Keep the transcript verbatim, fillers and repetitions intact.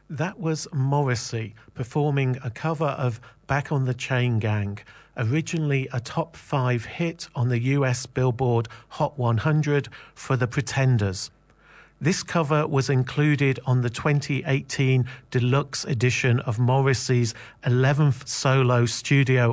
That was Morrissey performing a cover of Back on the Chain Gang, originally a top five hit on the U S Billboard Hot one hundred for the Pretenders. This cover was included on the twenty eighteen deluxe edition of Morrissey's eleventh solo studio